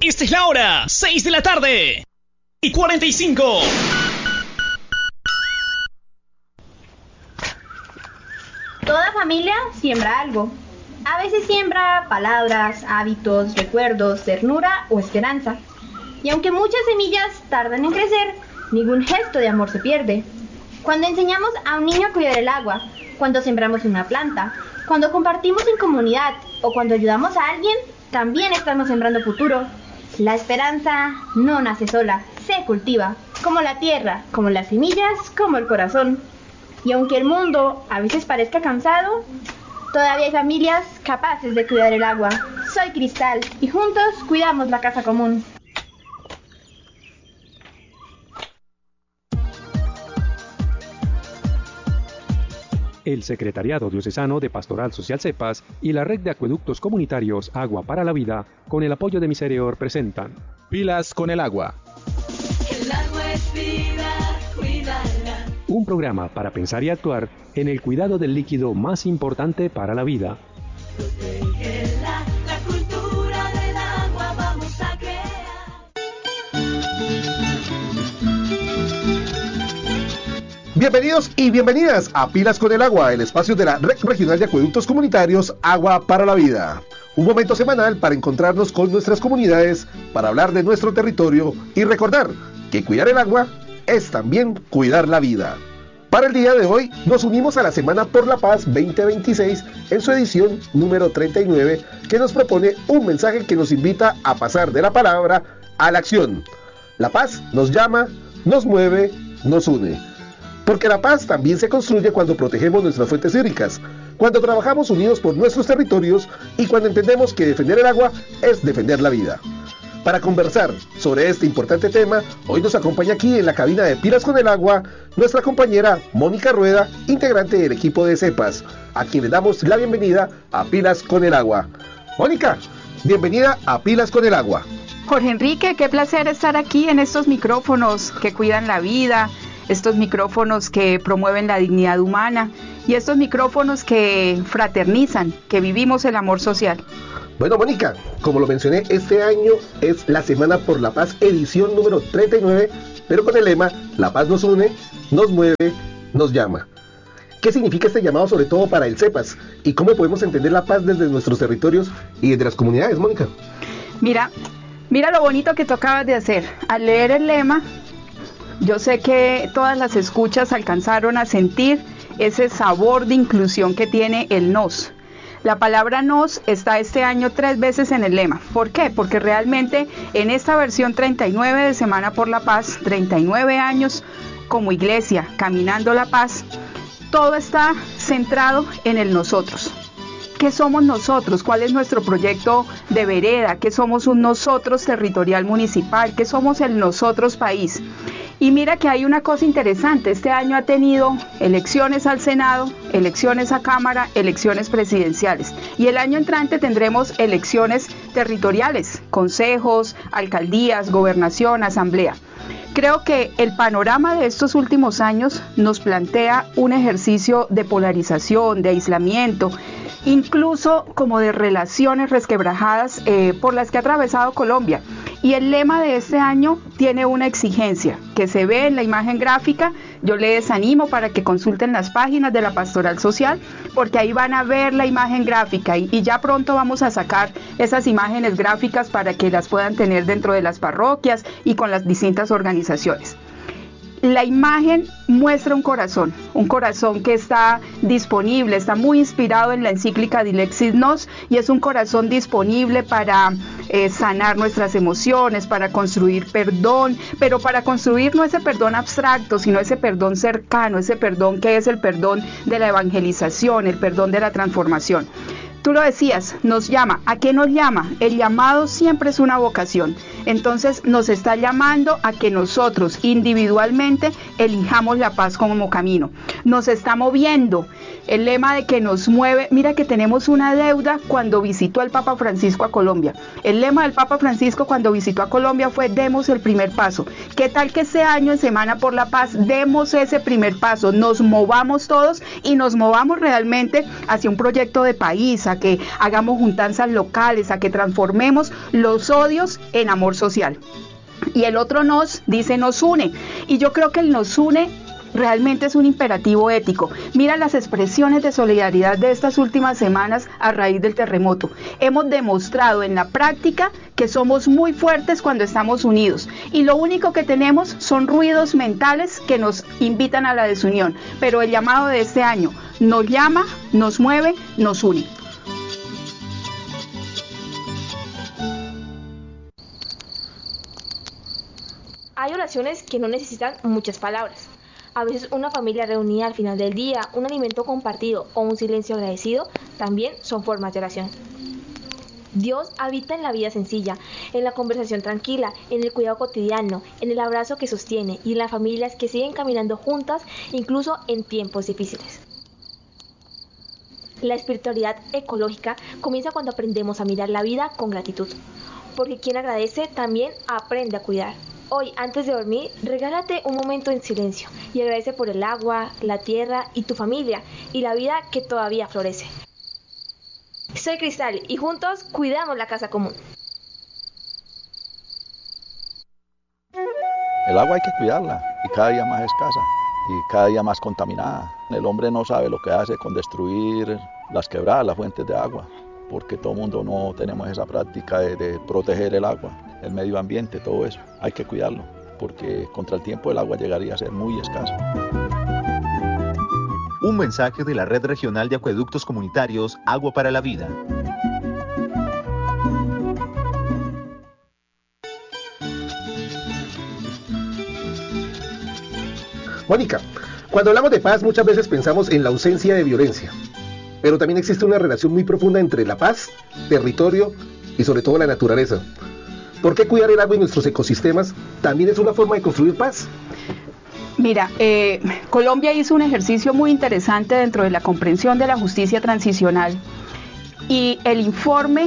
Esta es la hora, 6 de la tarde y 45. Toda familia siembra algo. A veces siembra palabras, hábitos, recuerdos, ternura o esperanza. Y aunque muchas semillas tardan en crecer, ningún gesto de amor se pierde. Cuando enseñamos a un niño a cuidar el agua, cuando sembramos una planta, cuando compartimos en comunidad o cuando ayudamos a alguien, también estamos sembrando futuro. La esperanza no nace sola, se cultiva, como la tierra, como las semillas, como el corazón. Y aunque el mundo a veces parezca cansado, todavía hay familias capaces de cuidar el agua. Soy Cristal y juntos cuidamos la casa común. El Secretariado Diocesano de Pastoral Social CEPAS y la Red de Acueductos Comunitarios Agua para la Vida, con el apoyo de Misereor, presentan Pilas con el agua. El agua es vida, cuídala. Un programa para pensar y actuar en el cuidado del líquido más importante para la vida. Protégela, la cultura del agua vamos a crear. Bienvenidos y bienvenidas a Pilas con el Agua, el espacio de la Red Regional de Acueductos Comunitarios Agua para la Vida. Un momento semanal para encontrarnos con nuestras comunidades, para hablar de nuestro territorio y recordar que cuidar el agua es también cuidar la vida. Para el día de hoy nos unimos a la Semana por la Paz 2026 en su edición número 39, que nos propone un mensaje que nos invita a pasar de la palabra a la acción. La paz nos llama, nos mueve, nos une. Porque la paz también se construye cuando protegemos nuestras fuentes hídricas, cuando trabajamos unidos por nuestros territorios y cuando entendemos que defender el agua es defender la vida. Para conversar sobre este importante tema, hoy nos acompaña aquí en la cabina de Pilas con el Agua nuestra compañera Mónica Rueda, integrante del equipo de CEPAS, a quien le damos la bienvenida a Pilas con el Agua. Mónica, bienvenida a Pilas con el Agua. Jorge Enrique, qué placer estar aquí en estos micrófonos que cuidan la vida, estos micrófonos que promueven la dignidad humana y estos micrófonos que fraternizan, que vivimos el amor social. Bueno, Mónica, como lo mencioné, este año es la Semana por la Paz, edición número 39, pero con el lema La paz nos une, nos mueve, nos llama. ¿Qué significa este llamado, sobre todo para el CEPAS? ¿Y cómo podemos entender la paz desde nuestros territorios y desde las comunidades, Mónica? Mira lo bonito que tú acabas de hacer. Al leer el lema, yo sé que todas las escuchas alcanzaron a sentir ese sabor de inclusión que tiene el nos. La palabra nos está este año 3 veces en el lema. ¿Por qué? Porque realmente en esta versión 39 de Semana por la Paz, 39 años como iglesia, caminando la paz, todo está centrado en el nosotros. ¿Qué somos nosotros? ¿Cuál es nuestro proyecto de vereda? ¿Qué somos un nosotros territorial municipal? ¿Qué somos el nosotros país? Y mira que hay una cosa interesante, este año ha tenido elecciones al Senado, elecciones a Cámara, elecciones presidenciales. Y el año entrante tendremos elecciones territoriales, consejos, alcaldías, gobernación, asamblea. Creo que el panorama de estos últimos años nos plantea un ejercicio de polarización, de aislamiento, incluso como de relaciones resquebrajadas por las que ha atravesado Colombia. Y el lema de este año tiene una exigencia que se ve en la imagen gráfica. Yo les animo para que consulten las páginas de la Pastoral Social, porque ahí van a ver la imagen gráfica y ya pronto vamos a sacar esas imágenes gráficas para que las puedan tener dentro de las parroquias y con las distintas organizaciones. La imagen muestra un corazón que está disponible, está muy inspirado en la encíclica Dilexis Nos y es un corazón disponible para sanar nuestras emociones, para construir perdón, pero para construir no ese perdón abstracto, sino ese perdón cercano, ese perdón que es el perdón de la evangelización, el perdón de la transformación. Tú lo decías, nos llama. ¿A qué nos llama? El llamado siempre es una vocación. Entonces nos está llamando a que nosotros individualmente elijamos la paz como camino. Nos está moviendo el lema de que nos mueve. Mira que tenemos una deuda cuando visitó el Papa Francisco a Colombia. El lema del Papa Francisco cuando visitó a Colombia fue: demos el primer paso. ¿Qué tal que este año en Semana por la Paz demos ese primer paso? Nos movamos todos y nos movamos realmente hacia un proyecto de país, a que hagamos juntanzas locales, a que transformemos los odios en amor social. Y el otro nos dice nos une, y yo creo que el nos une realmente es un imperativo ético. Mira las expresiones de solidaridad de estas últimas semanas a raíz del terremoto. Hemos demostrado en la práctica que somos muy fuertes cuando estamos unidos, y lo único que tenemos son ruidos mentales que nos invitan a la desunión, pero el llamado de este año nos llama, nos mueve, nos une. Hay oraciones que no necesitan muchas palabras. A veces una familia reunida al final del día, un alimento compartido o un silencio agradecido también son formas de oración. Dios habita en la vida sencilla, en la conversación tranquila, en el cuidado cotidiano, en el abrazo que sostiene y en las familias que siguen caminando juntas incluso en tiempos difíciles. La espiritualidad ecológica comienza cuando aprendemos a mirar la vida con gratitud, porque quien agradece también aprende a cuidar. Hoy, antes de dormir, regálate un momento en silencio y agradece por el agua, la tierra y tu familia y la vida que todavía florece. Soy Cristal y juntos cuidamos la casa común. El agua hay que cuidarla y cada día más escasa y cada día más contaminada. El hombre no sabe lo que hace con destruir las quebradas, las fuentes de agua, porque todo el mundo no tenemos esa práctica de proteger el agua, el medio ambiente, todo eso. Hay que cuidarlo, porque contra el tiempo el agua llegaría a ser muy escasa. Un mensaje de la Red Regional de Acueductos Comunitarios Agua para la Vida. Mónica, cuando hablamos de paz muchas veces pensamos en la ausencia de violencia, pero también existe una relación muy profunda entre la paz, territorio y sobre todo la naturaleza. ¿Por qué cuidar el agua y nuestros ecosistemas también es una forma de construir paz? Mira, Colombia hizo un ejercicio muy interesante dentro de la comprensión de la justicia transicional, y el informe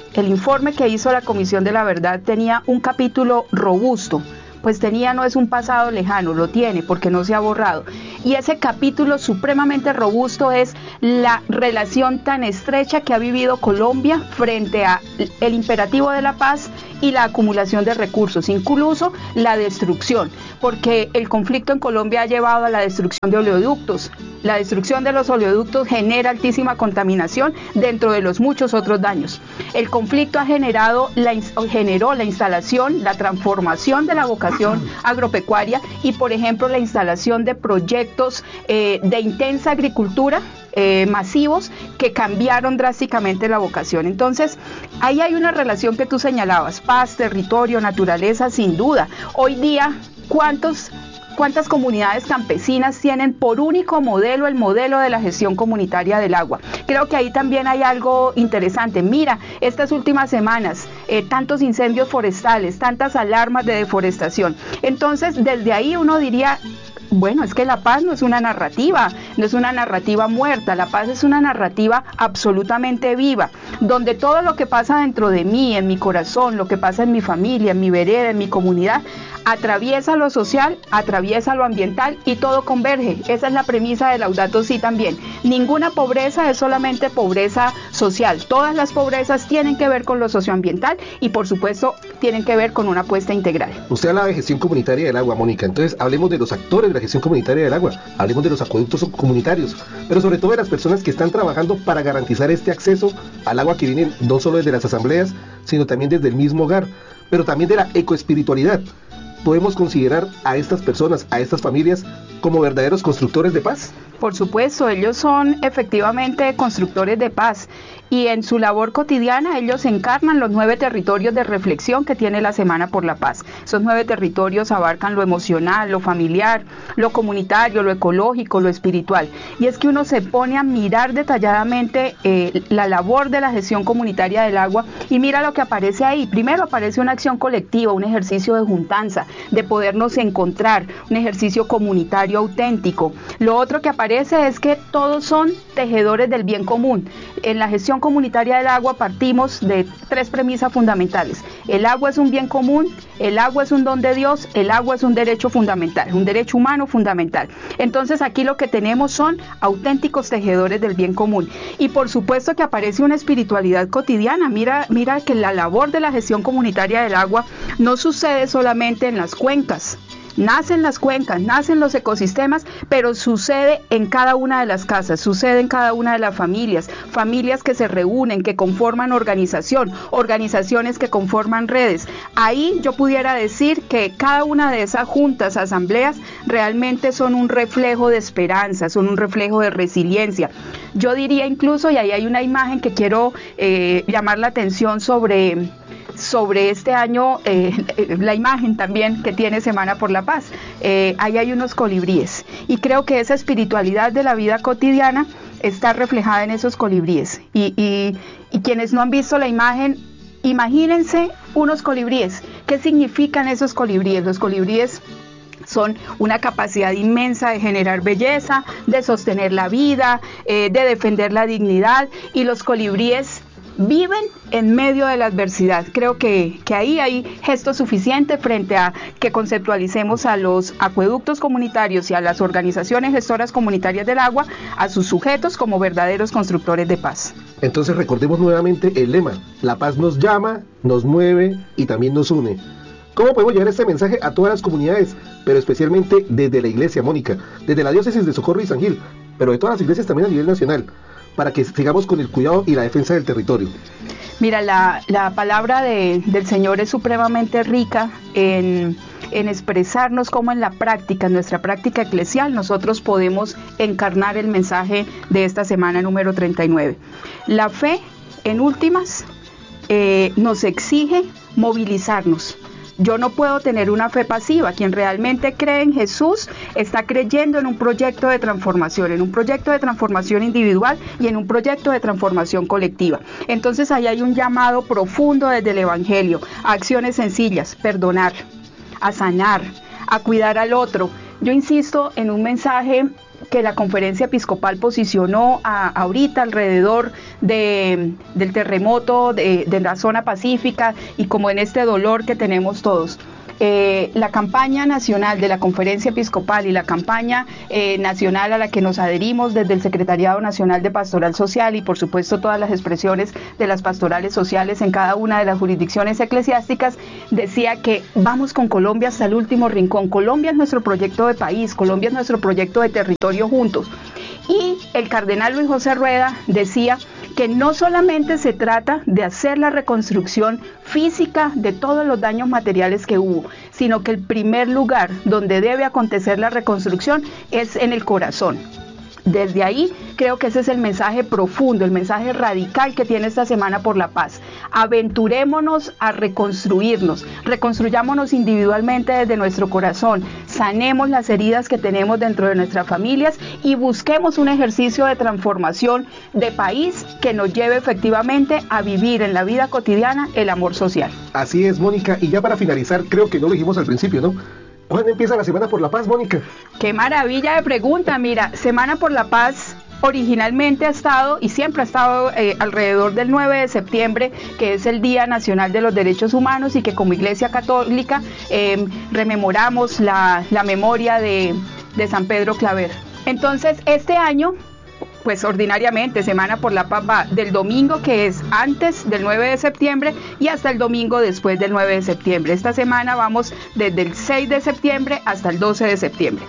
que hizo la Comisión de la Verdad tenía un capítulo robusto. Pues tenía, no es un pasado lejano, lo tiene porque no se ha borrado. Y ese capítulo supremamente robusto es la relación tan estrecha que ha vivido Colombia frente a el imperativo de la paz y la acumulación de recursos, incluso la destrucción, porque el conflicto en Colombia ha llevado a la destrucción de oleoductos. La destrucción de los oleoductos genera altísima contaminación dentro de los muchos otros daños. El conflicto generó la instalación, la transformación de la vocación agropecuaria y, por ejemplo, la instalación de proyectos de intensa agricultura masivos que cambiaron drásticamente la vocación. Entonces, ahí hay una relación que tú señalabas: paz, territorio, naturaleza, sin duda. Hoy día, ¿cuántas comunidades campesinas tienen por único modelo el modelo de la gestión comunitaria del agua? Creo que ahí también hay algo interesante. Mira, estas últimas semanas, tantos incendios forestales, tantas alarmas de deforestación. Entonces, desde ahí uno diría, bueno, es que la paz no es una narrativa, no es una narrativa muerta. La paz es una narrativa absolutamente viva, donde todo lo que pasa dentro de mí, en mi corazón, lo que pasa en mi familia, en mi vereda, en mi comunidad, atraviesa lo social, atraviesa lo ambiental y todo converge. Esa es la premisa de Laudato Si también. Ninguna pobreza es solamente pobreza social. Todas las pobrezas tienen que ver con lo socioambiental y, por supuesto, tienen que ver con una apuesta integral. Usted habla de gestión comunitaria del agua, Mónica. Entonces, hablemos de los actores de la gestión comunitaria del agua. Hablemos de los acueductos comunitarios, pero sobre todo de las personas que están trabajando para garantizar este acceso al agua que viene no solo desde las asambleas, sino también desde el mismo hogar, pero también de la ecoespiritualidad. ¿Podemos considerar a estas personas, a estas familias, como verdaderos constructores de paz? Por supuesto, ellos son efectivamente constructores de paz y en su labor cotidiana ellos encarnan los 9 territorios de reflexión que tiene la Semana por la Paz. Esos 9 territorios abarcan lo emocional, lo familiar, lo comunitario, lo ecológico, lo espiritual. Y es que uno se pone a mirar detalladamente la labor de la gestión comunitaria del agua y mira lo que aparece ahí. Primero aparece una acción colectiva, un ejercicio de juntanza, de podernos encontrar, un ejercicio comunitario auténtico. Lo otro que aparece es que todos son tejedores del bien común. En la gestión comunitaria del agua partimos de 3 premisas fundamentales. El agua es un bien común, el agua es un don de Dios, el agua es un derecho fundamental, un derecho humano fundamental. Entonces aquí lo que tenemos son auténticos tejedores del bien común. Y por supuesto que aparece una espiritualidad cotidiana. Mira que la labor de la gestión comunitaria del agua no sucede solamente en las cuencas. Nacen las cuencas, nacen los ecosistemas, pero sucede en cada una de las casas, sucede en cada una de las familias, familias que se reúnen, que conforman organizaciones que conforman redes. Ahí yo pudiera decir que cada una de esas juntas, asambleas, realmente son un reflejo de esperanza, son un reflejo de resiliencia. Yo diría incluso, y ahí hay una imagen que quiero llamar la atención sobre este año, la imagen también que tiene Semana por la Paz. Ahí hay unos colibríes y creo que esa espiritualidad de la vida cotidiana está reflejada en esos colibríes y quienes no han visto la imagen, imagínense unos colibríes. ¿Qué significan esos colibríes? Los colibríes son una capacidad inmensa de generar belleza, de sostener la vida, de defender la dignidad, y los colibríes viven en medio de la adversidad. Creo que ahí hay gesto suficiente frente a que conceptualicemos a los acueductos comunitarios y a las organizaciones gestoras comunitarias del agua, a sus sujetos como verdaderos constructores de paz. Entonces recordemos nuevamente el lema: la paz nos llama, nos mueve y también nos une. ¿Cómo podemos llevar este mensaje a todas las comunidades, pero especialmente desde la iglesia, Mónica, desde la diócesis de Socorro y San Gil, pero de todas las iglesias también a nivel nacional, para que sigamos con el cuidado y la defensa del territorio? Mira, la palabra del Señor es supremamente rica en expresarnos cómo en la práctica, en nuestra práctica eclesial, nosotros podemos encarnar el mensaje de esta semana número 39. La fe, en últimas, nos exige movilizarnos. Yo no puedo tener una fe pasiva. Quien realmente cree en Jesús está creyendo en un proyecto de transformación individual y en un proyecto de transformación colectiva. Entonces ahí hay un llamado profundo desde el Evangelio a acciones sencillas: perdonar, a sanar, a cuidar al otro. Yo insisto en un mensaje que la Conferencia Episcopal posicionó ahorita alrededor del terremoto de la zona pacífica y como en este dolor que tenemos todos. La campaña nacional de la Conferencia Episcopal y la campaña nacional a la que nos adherimos desde el Secretariado Nacional de Pastoral Social y por supuesto todas las expresiones de las pastorales sociales en cada una de las jurisdicciones eclesiásticas, decía que vamos con Colombia hasta el último rincón. Colombia es nuestro proyecto de país, Colombia es nuestro proyecto de territorio juntos. Y el cardenal Luis José Rueda decía que no solamente se trata de hacer la reconstrucción física de todos los daños materiales que hubo, sino que el primer lugar donde debe acontecer la reconstrucción es en el corazón. Desde ahí creo que ese es el mensaje profundo, el mensaje radical que tiene esta Semana por la Paz. Aventurémonos a reconstruirnos, reconstruyámonos individualmente desde nuestro corazón, sanemos las heridas que tenemos dentro de nuestras familias y busquemos un ejercicio de transformación de país que nos lleve efectivamente a vivir en la vida cotidiana el amor social. Así es, Mónica, y ya para finalizar, creo que no lo dijimos al principio, ¿no? ¿Cuándo empieza la Semana por la Paz, Mónica? ¡Qué maravilla de pregunta! Mira, Semana por la Paz originalmente ha estado y siempre ha estado alrededor del 9 de septiembre, que es el Día Nacional de los Derechos Humanos y que como Iglesia Católica rememoramos la memoria de San Pedro Claver. Entonces, este año, pues ordinariamente Semana por la Paz va del domingo que es antes del 9 de septiembre y hasta el domingo después del 9 de septiembre. Esta semana vamos desde el 6 de septiembre hasta el 12 de septiembre.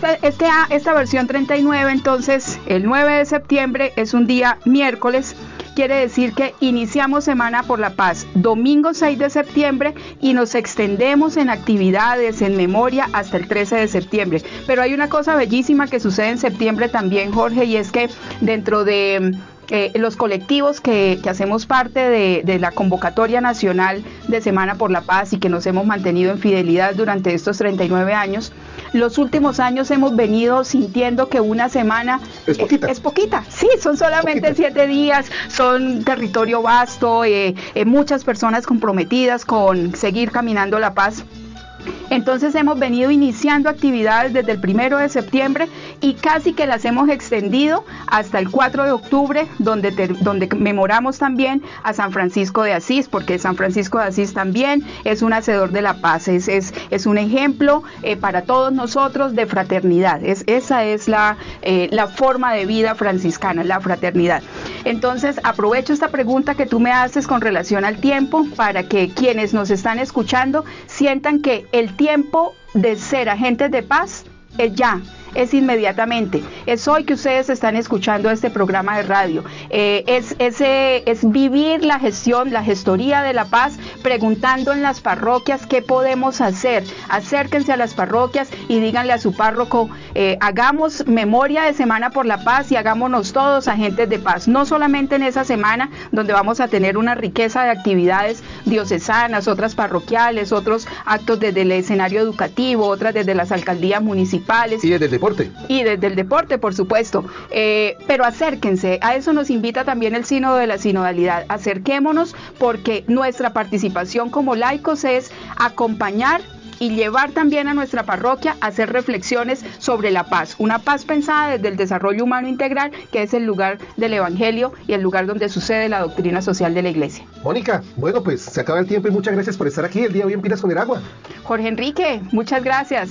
Esta versión 39, entonces, el 9 de septiembre es un día miércoles quiere decir que iniciamos Semana por la Paz domingo 6 de septiembre y nos extendemos en actividades, en memoria, hasta el 13 de septiembre. Pero hay una cosa bellísima que sucede en septiembre también, Jorge, y es que dentro de los colectivos que hacemos parte de la convocatoria nacional de Semana por la Paz y que nos hemos mantenido en fidelidad durante estos 39 años, los últimos años hemos venido sintiendo que una semana es poquita, sí, son solamente 7 días, son territorio vasto, muchas personas comprometidas con seguir caminando la paz. Entonces hemos venido iniciando actividades desde el 1 de septiembre y casi que las hemos extendido hasta el 4 de octubre, donde memoramos también a San Francisco de Asís, porque San Francisco de Asís también es un hacedor de la paz, es un ejemplo para todos nosotros de fraternidad. Esa es la forma de vida franciscana, la fraternidad. Entonces aprovecho esta pregunta que tú me haces con relación al tiempo para que quienes nos están escuchando sientan que el tiempo de ser agentes de paz es ya, es inmediatamente, es hoy que ustedes están escuchando este programa de radio, es vivir la gestión, la gestoría de la paz, preguntando en las parroquias qué podemos hacer. Acérquense a las parroquias y díganle a su párroco, hagamos memoria de Semana por la Paz y hagámonos todos agentes de paz, no solamente en esa semana donde vamos a tener una riqueza de actividades diocesanas, otras parroquiales, otros actos desde el escenario educativo, otras desde las alcaldías municipales. Y desde el deporte. Y desde el deporte, por supuesto. Pero acérquense, a eso nos invita también el sínodo de la sinodalidad. Acerquémonos porque nuestra participación como laicos es acompañar y llevar también a nuestra parroquia a hacer reflexiones sobre la paz, una paz pensada desde el desarrollo humano integral, que es el lugar del evangelio y el lugar donde sucede la doctrina social de la iglesia. Mónica, bueno, pues se acaba el tiempo y muchas gracias por estar aquí el día de hoy en Pilas con el Agua. Jorge Enrique, muchas gracias.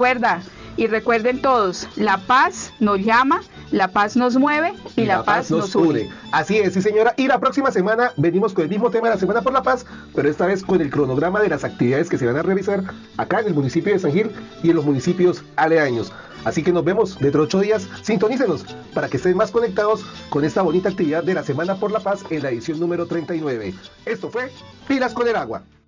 Recuerden todos, la paz nos llama, la paz nos mueve y la paz nos une. Así es, sí señora, y la próxima semana venimos con el mismo tema de la Semana por la Paz, pero esta vez con el cronograma de las actividades que se van a realizar acá en el municipio de San Gil y en los municipios aledaños. Asasí que nos vemos dentro de 8 días, sintonícenos para que estén más conectados con esta bonita actividad de la Semana por la Paz en la edición número 39. Esto fue Pilas con el Agua.